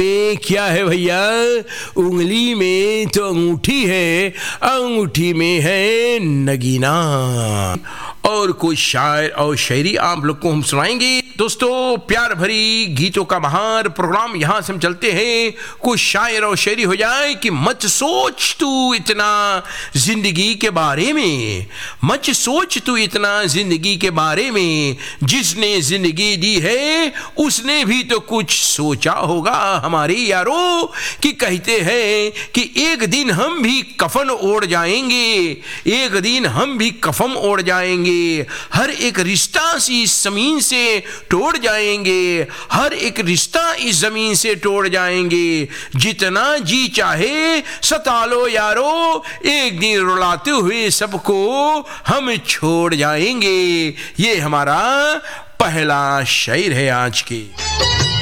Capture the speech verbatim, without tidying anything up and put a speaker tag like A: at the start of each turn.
A: ये क्या है भैया? उंगली में तो अंगूठी है, अंगूठी में है नगीना। और कुछ शायर और शायरी आप लोग को हम सुनाएंगे। दोस्तों, प्यार भरी गीतों का महान प्रोग्राम यहां से हम चलते हैं। कुछ शायर और शायरी हो जाए कि मत सोच तू इतना जिंदगी के बारे में, मत सोच तू इतना जिंदगी के बारे में, जिसने जिंदगी दी है उसने भी तो कुछ सोचा होगा हमारे यारों। कि कहते हैं कि एक दिन हम भी कफन ओढ़ जाएंगे, एक दिन हम भी कफन ओढ़ जाएंगे, हर एक रिश्ता इस जमीन से तोड़ जाएंगे, हर एक रिश्ता इस जमीन से तोड़ जाएंगे। जितना जी चाहे सता लो यारो, एक दिन रुलाते हुए सबको हम छोड़ जाएंगे। ये हमारा पहला शेर है आज के।